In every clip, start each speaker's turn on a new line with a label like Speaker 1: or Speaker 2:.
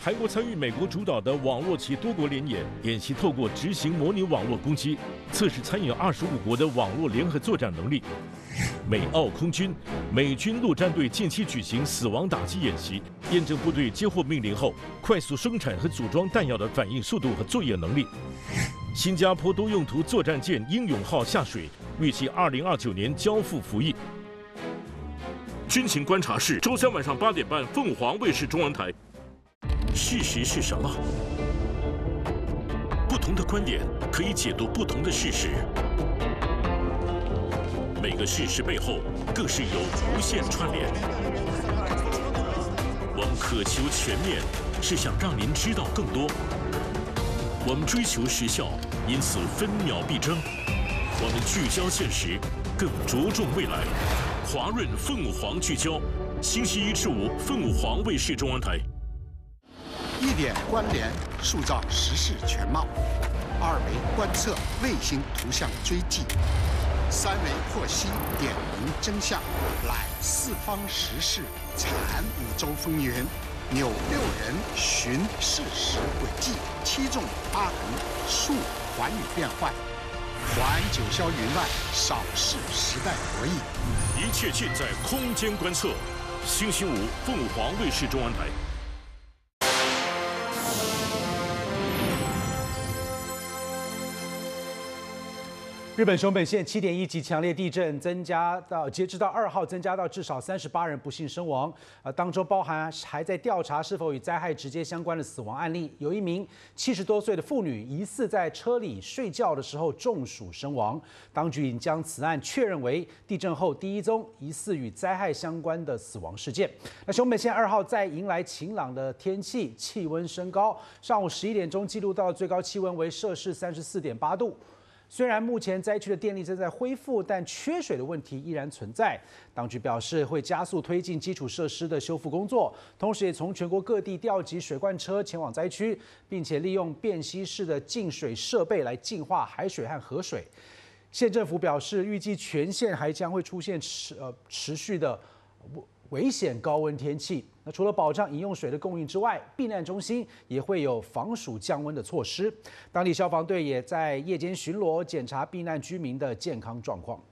Speaker 1: 韩国参与美国主导的网络及多国联演，演习透过执行模拟网络攻击，测试参与25国的网络联合作战能力。美澳空军、美军陆战队近期举行死亡打击演习，验证部队接获命令后快速生产和组装弹药的反应速度和作业能力。新加坡多用途作战舰英勇号下水，预计2029年交付服役。军情观察室，周三晚上8点半，凤凰卫视中文台。事实是什么？不同的观点可以解读不同的事实。每个事实背后更是有无限串联。我们渴求全面，是想让您知道更多。我们追求时效，因此分秒必争。我们聚焦现实，更着重未来。华润凤凰聚焦，星期1至5，凤凰卫视中文台。
Speaker 2: 1点关联，塑造时事全貌；2维观测，卫星图像追迹；3维获悉，点明真相，揽四方时事，产5洲风云，纽6人寻事实轨迹，7纵8横，述寰宇变幻。环九霄云外，扫视时代博弈，
Speaker 1: 一切尽在空间观测。星期5，凤凰卫视中文台。
Speaker 3: 日本熊本县7.1级强烈地震截至到2号增加到至少38人不幸身亡，当中包含还在调查是否与灾害直接相关的死亡案例。有一名70多岁的妇女疑似在车里睡觉的时候中暑身亡，当局已将此案确认为地震后第1宗疑似与灾害相关的死亡事件。那熊本县2号再迎来晴朗的天气，气温升高，上午11点钟记录到的最高气温为摄氏34.8度。虽然目前灾区的电力正在恢复，但缺水的问题依然存在。当局表示会加速推进基础设施的修复工作，同时也从全国各地调集水罐车前往灾区，并且利用便携式的净水设备来净化海水和河水。县政府表示，预计全县还将会出现持续的危险高温天气。那除了保障饮用水的供应之外，避难中心也会有防暑降温的措施。当地消防队也在夜间巡逻，检查避难居民的健康状况。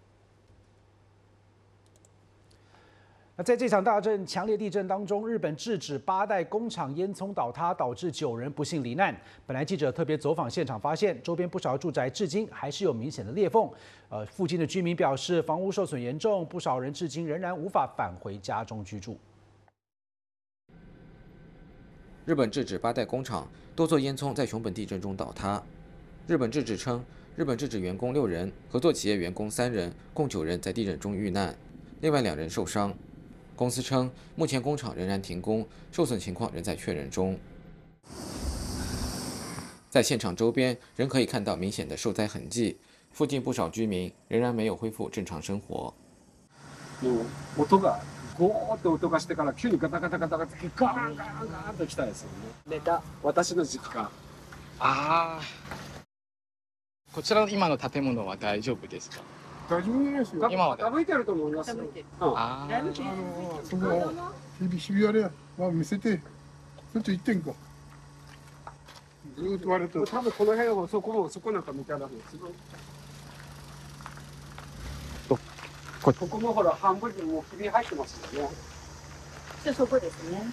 Speaker 3: 那在这场强烈地震当中，日本制止8代工厂烟囱倒塌，导致9人不幸罹难。本来记者特别走访现场，发现周边不少住宅至今还是有明显的裂缝。附近的居民表示，房屋受损严重，不少人至今仍然无法返回家中居住。
Speaker 4: 日本制止8代工厂多座烟囱在熊本地震中倒塌。日本制止称，日本制止员工6人，合作企业员工3人，共9人在地震中遇难，另外2人受伤。公司称，目前工厂仍然停工，受损情况仍在确认中。在现场周边仍可以看到明显的受灾痕迹，附近不少居民仍然没有恢复正常生活。
Speaker 5: 音がゴーッと音がしてから急にガタガタガタガタガーンガーンガーンと来たんですよね。私の実家。
Speaker 6: ああ。こちらの今の建物は大丈夫ですか？
Speaker 5: 大丈夫ですよ。今は傾いてると思いますよ。
Speaker 6: ああ。
Speaker 5: そのひび割れは見せて、それと1.5。ずっと割れてる。多分この辺はそこなんか見たらですよ。ここもほら半分にもうひび入ってますよね。
Speaker 7: そこですね。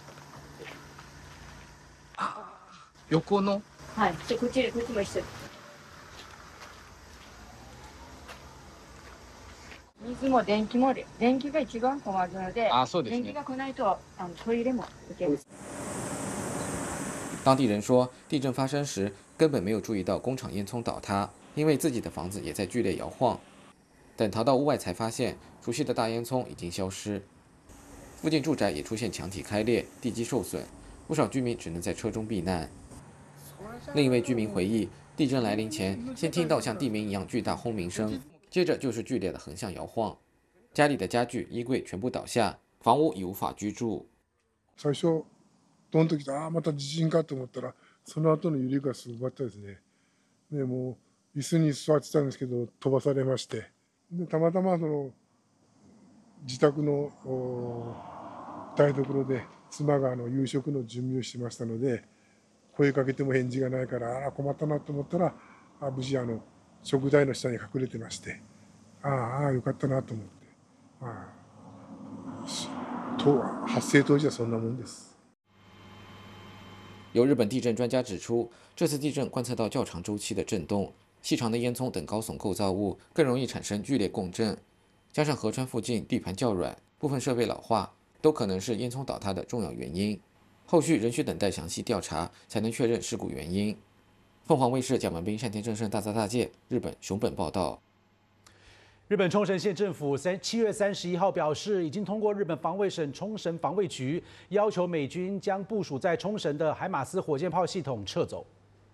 Speaker 6: 横の。
Speaker 7: はい。こっちも一緒。水も電気も電気が一番困るので、
Speaker 6: そうですね。
Speaker 7: 電気が来ないとトイレも行けます。
Speaker 4: 当地人说，地震发生时根本没有注意到工厂烟囱倒塌，因为自己的房子也在剧烈摇晃。等逃到屋外才发现，熟悉的大烟囱已经消失。附近住宅也出现墙体开裂、地基受损，不少居民只能在车中避难。另一位居民回忆，地震来临前，先听到像地鸣一样巨大轰鸣声，接着就是剧烈的横向摇晃，家里的家具、衣柜全部倒下，房屋已无法居住。
Speaker 5: 最初ドンときて、また地震かと思ったら、その後の揺れがすごかったですね。でもう椅子に座ってたんですけど飛ばされまして、でたまたまその自宅の台所で妻が夕食の準備をしてましたので、声かけても返事がないから、困ったなと思ったら、無事食台の下に隠れてまして、よかったなと思って、発生当時はそんなもんです。
Speaker 4: 有日本地震专家指出，这次地震观测到较长周期的震动，细长的烟囱等高耸构造物更容易产生剧烈共振，加上河川附近地盘较软，部分设备老化，都可能是烟囱倒塌的重要原因。后续仍需等待详细调查，才能确认事故原因。凤凰卫视蒋文斌、山田正胜、大泽大介，日本熊本报道。
Speaker 3: 日本冲绳县政府7月31号表示，已经通过日本防卫省冲绳防卫局，要求美军将部署在冲绳的海马斯火箭炮系统撤走。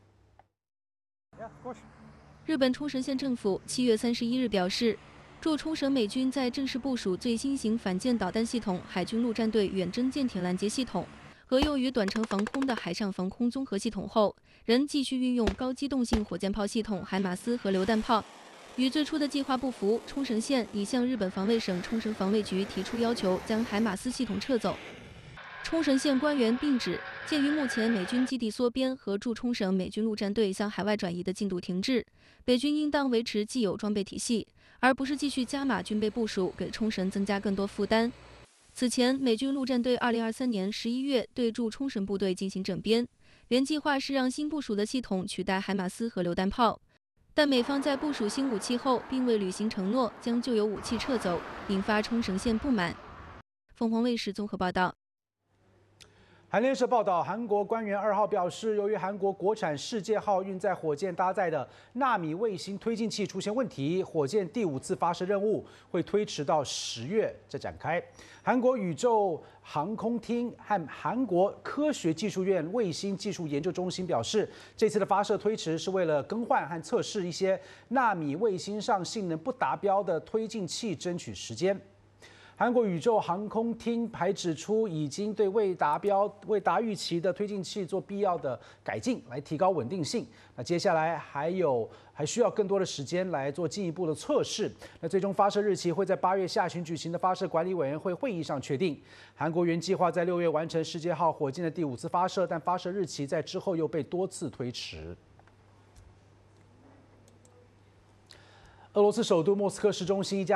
Speaker 8: 日本冲绳县政府7月31日表示，驻冲绳美军在正式部署最新型反舰导弹系统海军陆战队远征舰艇拦截系统和用于短程防空的海上防空综合系统后，仍继续运用高机动性火箭炮系统海马斯和榴弹炮。与最初的计划不符，冲绳县已向日本防卫省冲绳防卫局提出要求，将海马斯系统撤走。冲绳县官员并指，鉴于目前美军基地缩编和驻冲绳美军陆战队向海外转移的进度停滞，北军应当维持既有装备体系，而不是继续加码军备部署，给冲绳增加更多负担。此前，美军陆战队2023年11月对驻冲绳部队进行整编，原计划是让新部署的系统取代海马斯和榴弹炮。但美方在部署新武器后，并未履行承诺，将旧有武器撤走，引发冲绳县不满。凤凰卫视综合报道。
Speaker 3: 韩联社报道，韩国官员2号表示，由于韩国国产世界号运载火箭搭载的纳米卫星推进器出现问题，火箭第5次发射任务会推迟到10月再展开。韩国宇宙航空厅和韩国科学技术院卫星技术研究中心表示，这次的发射推迟是为了更换和测试一些纳米卫星上性能不达标的推进器，争取时间。韩国宇宙航空厅还指出，已经对未达预期的推进器做必要的改进，来提高稳定性。那接下来还需要更多的时间来做进一步的测试。那最终发射日期会在8月下旬举行的发射管理委员会会议上确定。韩国原计划在6月完成世界号火箭的第5次发射，但发射日期在之后又被多次推迟。俄罗斯首都莫斯科市中心一家